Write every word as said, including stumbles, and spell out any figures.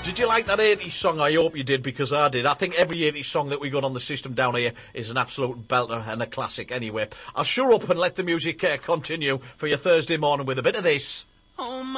Did you like that eighties song? I hope you did, because I did. I think every eighties song that we got on the system down here is an absolute belter and a classic anyway. I'll sure up and let the music uh, continue for your Thursday morning with a bit of this. Oh,